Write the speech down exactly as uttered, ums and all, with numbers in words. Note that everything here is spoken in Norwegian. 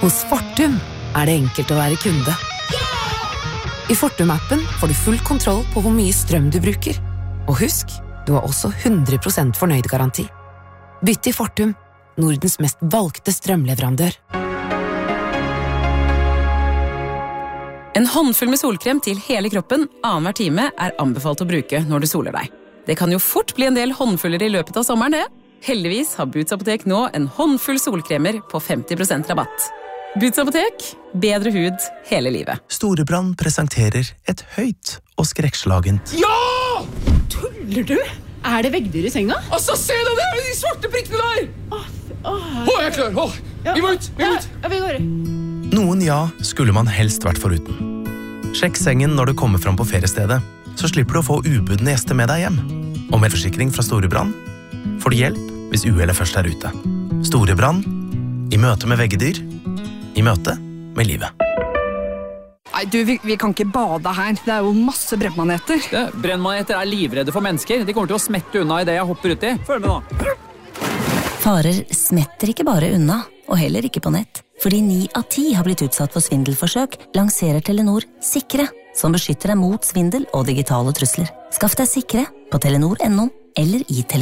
Hos Fortum er det enkelt å være kunde. I Fortum-appen får du full kontroll på hvor mye strøm du bruker. Og husk, du har også hundre prosent fornøyd garanti. Bytt til Fortum, Nordens mest valgte strømleverandør. En håndfull med solkrem til hele kroppen annenhver time er anbefalt å bruke når du soler deg. Det kan jo fort bli en del håndfuller i løpet av sommeren, det. Heldigvis har Boots Apotek nå en håndfull solkremer på femti prosent rabatt. Boots Apotek, bedre hud hele livet. Storebrand presenterer et høyt og skrekkslagent. Ja! Tuller du? Er det veggdyr i senga? Altså, se deg der, de svarte prikkene der! Åh, åh, Å, jeg er klar, åh, ja, vi må ut, vi må ut! Ja, vi går. Noen ja skulle man helst vært foruten. Sjekk sengen når du kommer fram på feriestedet, så slipper du å få ubudne gjester med deg hjem. Og med forsikring fra Storebrand får du hjelp hvis uhellet først er ute. Storebrand, i møte med veggedyr, i møte med livet. Nei, du, vi, vi kan ikke bade her. Det er jo masse brennmaneter. Ja, brennmaneter er livredde for mennesker. De kommer til å smette unna i det jeg hopper uti. Følg med nå. Farer smetter ikke bare unna, og heller ikke på nett. Fordi ni av ti har blitt utsatt for svindelforsøk, lanserer Telenor Sikre, som beskytter deg mot svindel og digitale trusler. Skaff deg Sikre på telenor punktum no eller i Telenor.